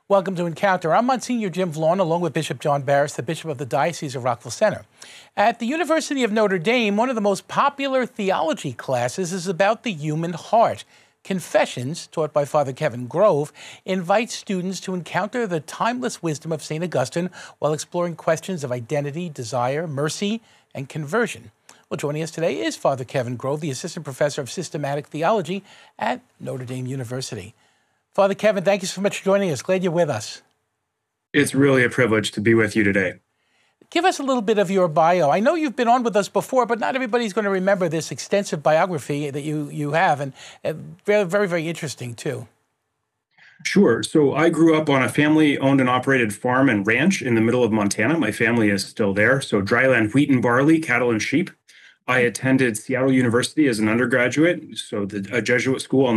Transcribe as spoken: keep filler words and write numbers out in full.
Welcome to Encounter. I'm Monsignor Jim Vaughn, along with Bishop John Barris, the Bishop of the Diocese of Rockville Centre. At the University of Notre Dame, one of the most popular theology classes is about the human heart. Confessions, taught by Father Kevin Grove, invites students to encounter the timeless wisdom of Saint Augustine while exploring questions of identity, desire, mercy, and conversion. Well, joining us today is Father Kevin Grove, the Assistant Professor of Systematic Theology at Notre Dame University. Father Kevin, thank you so much for joining us. Glad you're with us. It's really a privilege to be with you today. Give us a little bit of your bio. I know you've been on with us before, but not everybody's going to remember this extensive biography that you, you have, and uh, very, very, very interesting, too. Sure. So I grew up on a family-owned and operated farm and ranch in the middle of Montana. My family is still there. So dryland wheat and barley, cattle and sheep. I attended Seattle University as an undergraduate, so the, a Jesuit school on